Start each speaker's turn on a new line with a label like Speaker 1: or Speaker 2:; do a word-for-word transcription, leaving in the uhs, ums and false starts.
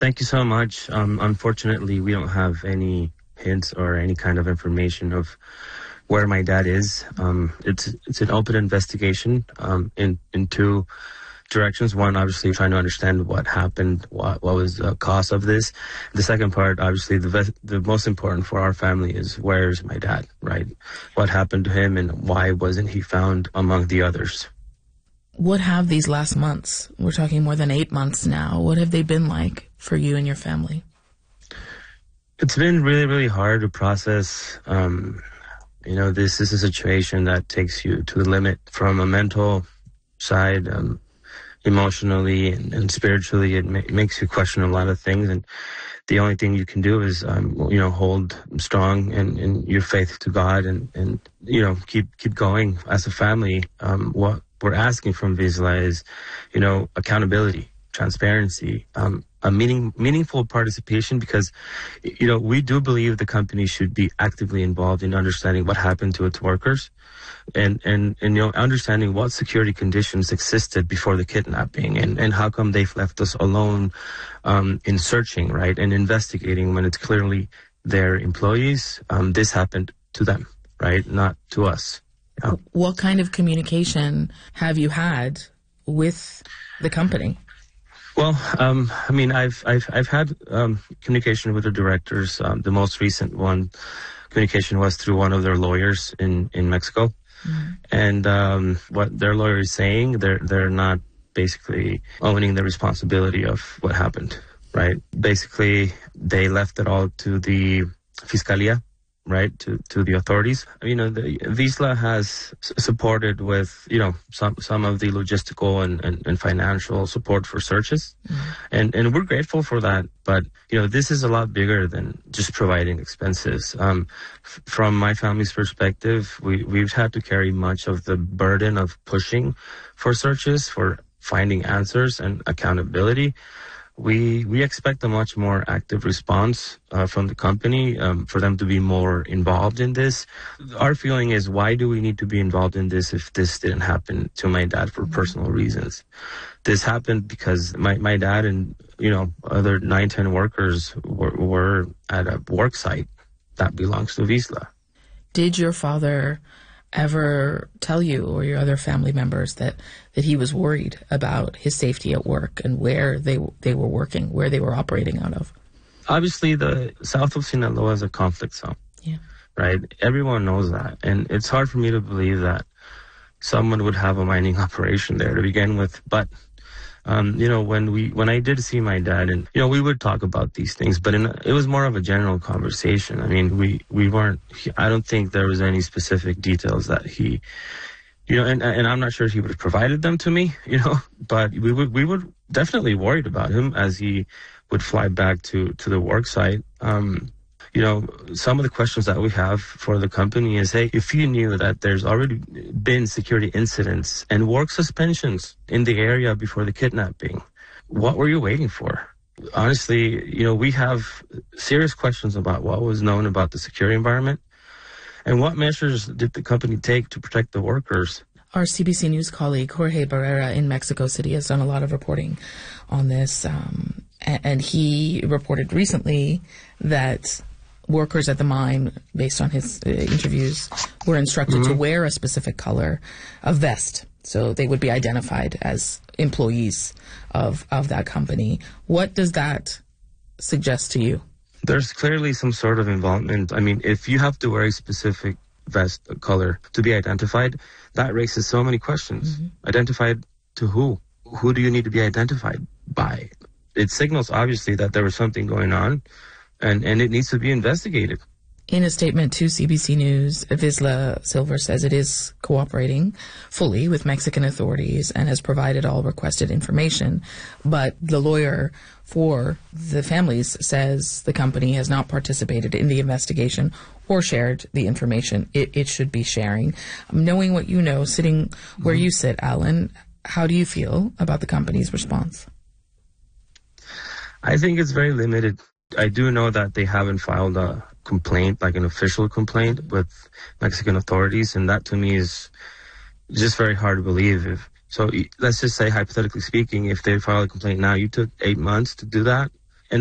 Speaker 1: Thank you so much. Um, unfortunately, we don't have any hints or any kind of information of where my dad is. Um, it's it's an open investigation um, in in two directions. One, obviously, trying to understand what happened, what what was the cause of this. The second part, obviously, the ves- the most important for our family is where's my dad, right? What happened to him, and why wasn't he found among the others?
Speaker 2: What have these last months, we're talking more than eight months now, what have they been like for you and your family?
Speaker 1: It's been really, really hard to process. Um, you know, this is a situation that takes you to the limit from a mental side, um, emotionally and, and spiritually. It, ma- it makes you question a lot of things. And the only thing you can do is, um, you know, hold strong in, in your faith to God and, and, you know, keep, keep going as a family. Um, what we're asking from Vizsla is, you know, accountability, transparency, um, a meaning, meaningful participation, because, you know, we do believe the company should be actively involved in understanding what happened to its workers and, and, and you know, understanding what security conditions existed before the kidnapping and, and how come they've left us alone um, in searching, right, and investigating when it's clearly their employees. Um, this happened to them, right, not to us. Yeah.
Speaker 2: What kind of communication have you had with the company?
Speaker 1: Well, um, I mean, I've I've I've had um, communication with the directors. Um, the most recent one, communication was through one of their lawyers in, in Mexico, mm-hmm. and um, what their lawyer is saying, they're they're not basically owning the responsibility of what happened, right? Basically, they left it all to the Fiscalía, right, to, to the authorities. You know, the, Vizsla has s- supported with, you know, some some of the logistical and, and, and financial support for searches. Mm-hmm. And and we're grateful for that. But, you know, this is a lot bigger than just providing expenses. Um, f- from my family's perspective, we, we've had to carry much of the burden of pushing for searches, for finding answers and accountability. We we expect a much more active response uh, from the company, um, for them to be more involved in this. Our feeling is, why do we need to be involved in this if this didn't happen to my dad for personal reasons? This happened because my, my dad and, you know, other nine, ten workers were, were at a work site that belongs to Vizsla.
Speaker 2: Did your father ever tell you or your other family members that, that he was worried about his safety at work and where they they were working, where they were operating out of?
Speaker 1: Obviously, the south of Sinaloa is a conflict zone,
Speaker 2: yeah,
Speaker 1: right? Everyone knows that. And it's hard for me to believe that someone would have a mining operation there to begin with. But Um, you know, when we, when I did see my dad, and, you know, we would talk about these things, but in, it was more of a general conversation. I mean, we, we weren't, he, I don't think there was any specific details that he, you know, and, and I'm not sure he would have provided them to me, you know, but we would, we would definitely worried about him as he would fly back to, to the work site. Um, You know, some of the questions that we have for the company is, hey, if you knew that there's already been security incidents and work suspensions in the area before the kidnapping, what were you waiting for? Honestly, you know, we have serious questions about what was known about the security environment and what measures did the company take to protect the workers.
Speaker 2: Our C B C News colleague, Jorge Barrera in Mexico City, has done a lot of reporting on this, um, and he reported recently that workers at the mine, based on his uh, interviews, were instructed mm-hmm. to wear a specific color of vest, so they would be identified as employees of, of that company. What does that suggest to you?
Speaker 1: There's clearly some sort of involvement. I mean, if you have to wear a specific vest color to be identified, that raises so many questions. Mm-hmm. Identified to who? Who do you need to be identified by? It signals, obviously, that there was something going on, And, and it needs to be investigated.
Speaker 2: In a statement to C B C News, Vizsla Silver says it is cooperating fully with Mexican authorities and has provided all requested information. But the lawyer for the families says the company has not participated in the investigation or shared the information it, it should be sharing. Knowing what you know, sitting where mm-hmm. you sit, Alan, how do you feel about the company's response?
Speaker 1: I think it's very limited. I do know that they haven't filed a complaint, like an official complaint with Mexican authorities, and that to me is just very hard to believe. If, so let's just say, hypothetically speaking, if they file a complaint now, you took eight months to do that.